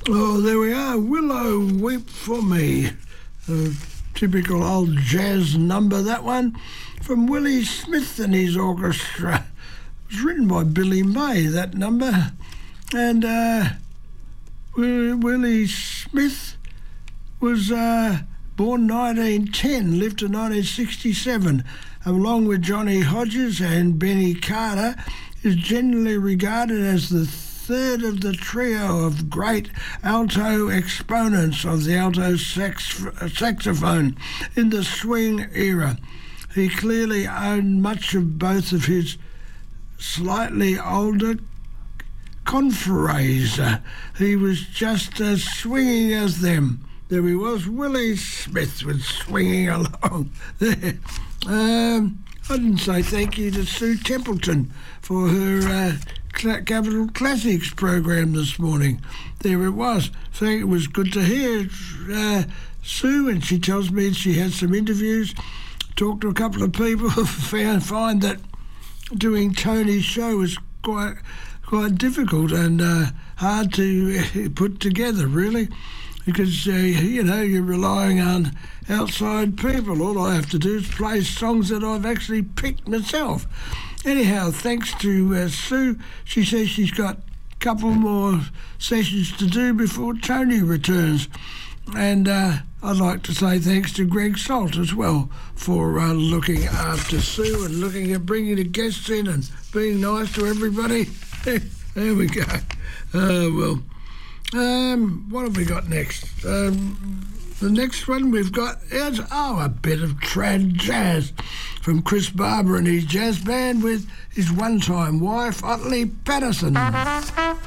Oh, there we are. Willow, Weep for Me. A typical old jazz number, that one, from Willie Smith and his orchestra. It was written by Billy May, that number. And Willie Smith was born 1910, lived to 1967. Along with Johnny Hodges and Benny Carter, is generally regarded as the third of the trio of great alto exponents of the alto saxophone in the swing era. He clearly owned much of both of his slightly older confreres. He was just as swinging as them. There he was, Willie Smith was swinging along there. I didn't say thank you to Sue Templeton for her Capital Classics program this morning. There it was. So it was good to hear Sue, and she tells me she had some interviews, talked to a couple of people, find that doing Tony's show was quite difficult and hard to put together, really, because you're relying on outside people. All I have to do is play songs that I've actually picked myself. Anyhow, thanks to Sue. She says she's got a couple more sessions to do before Tony returns. And I'd like to say thanks to Greg Salt as well for looking after Sue and looking at bringing the guests in and being nice to everybody. There we go. What have we got next? The next one we've got is, a bit of trad jazz from Chris Barber and his jazz band with his one-time wife, Otley Patterson.